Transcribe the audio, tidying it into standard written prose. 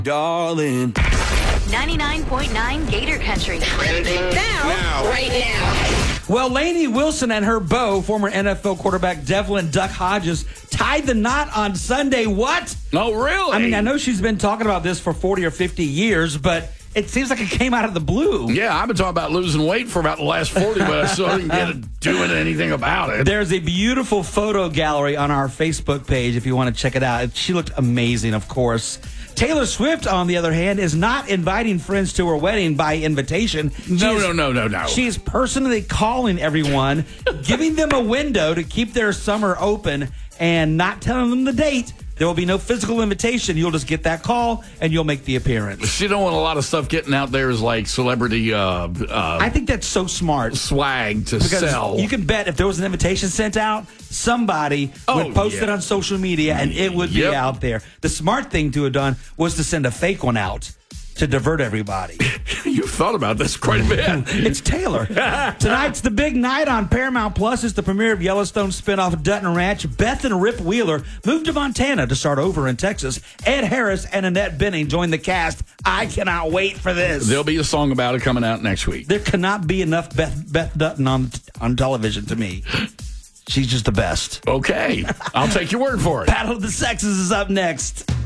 Darling. 99.9 Gator Country. Trending now. Right now. Well, Lainey Wilson and her beau, former NFL quarterback Devlin Duck Hodges, tied the knot on Sunday. What? Oh, really? I mean, I know she's been talking about this for 40 or 50 years, but it seems like it came out of the blue. Yeah, I've been talking about losing weight for about the last 40, but I still didn't get doing anything about it. There's a beautiful photo gallery on our Facebook page if you want to check it out. She looked amazing, of course. Taylor Swift, on the other hand, is not inviting friends to her wedding by invitation. No. She's personally calling everyone, giving them a window to keep their summer open and not telling them the date. There will be no physical invitation. You'll just get that call, and you'll make the appearance. She don't want a lot of stuff getting out there as like celebrity I think that's so smart. swag to Because sell. you can bet if there was an invitation sent out, somebody would post it on social media, and it would be out there. The smart thing to have done was to send a fake one out to divert everybody. You've thought about this quite a bit. It's Taylor. Tonight's the big night on Paramount Plus. It's the premiere of Yellowstone spinoff Dutton Ranch. Beth and Rip Wheeler moved to Montana to start over in Texas. Ed Harris and Annette Bening join the cast. I cannot wait for this. There'll be a song about it coming out next week. There cannot be enough Beth Dutton on television to me. She's just the best. Okay. I'll take your word for it. Battle of the Sexes is up next.